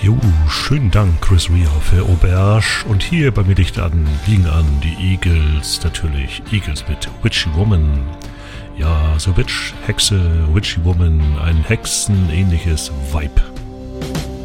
Jo, schönen Dank, Chris Rea für Auberge. Und hier bei mir liegen an die Eagles, natürlich. Eagles mit Witchy Woman. Ja, so Witch, Hexe, Witchy Woman, ein Hexen-ähnliches Vibe.